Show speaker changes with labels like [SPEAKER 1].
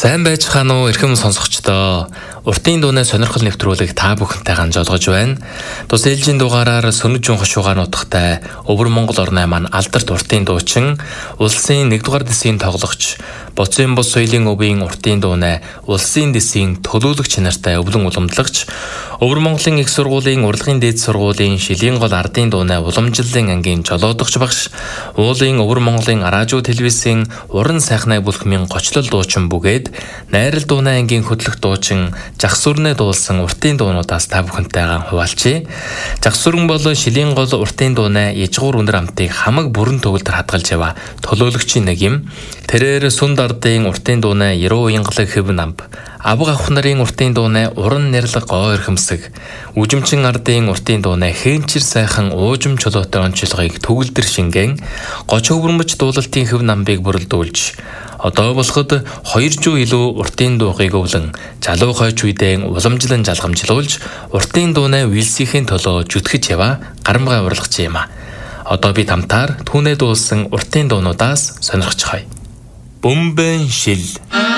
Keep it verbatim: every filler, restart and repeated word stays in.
[SPEAKER 1] Сайн байцгаана уу эрхэм сонсогчдоо. Уртын дууны сонирхол нэвтрүүлэг та бүхэнтэй ганжуулгаж байна. Тус ээлжийн дугаараар Сүнэг Жунхан шугаан утгатай Өвөр Монгол орны маань алдарт уртын дуучин, улсын нэгдүгээр дэсийн тоглогч, Боцын бус соёлын өвийн уртын дууны улсын дэсийн төлөөлөгч нартай өвлөн уламжлагч, Өвөр Монголын их сургуулийн урлагийн дээд сургуулийн шилийн гол ардын дууны уламжлалын ангийн жолоодогч багш, уулын Өвөр Монголын радио телевизийн уран сайхнаа бүлхмийн гочлол дуучин бүгээд найрал дууны ангийн хөтлөх дуучин Жагсүрнэ дуулсан уртын дуунуудаас та бүхэнтэйгээ хуваалцъя. Жагсүрэн бол шилийн гол уртын дууны ижгуур үнэр амтыг хамаг бүрэн төгөлдөр хадгалж яваа төлөөлөгчийн нэг юм. Тэрээр Сүнд ардын уртын дууны Яруу уянгалаг хэв намб, Авга авах нарын уртын дууны уран нэрлэг гоо эрхэмсэг, Үжимчин ардын уртын дууны хээнчир сайхан уужим чулуутай онцлогыг төгөлдөр шингэн, Гоч хөвөрмөч дуулалтын хэв намбыг бүрэлдүүлж, одоо болоход хоёр жуу илүү уртын дуугыг өвлөн, залуу хойч үедээ уламжлан жалгамжлуулж, уртын дууны вилсийн төлөө жүтгэж яваа гарамгай урлагч юм а. Одоо бид хамтаар түүнээ дуулсан уртын дуунуудаас сонирхож хай. Бөмбөн шил.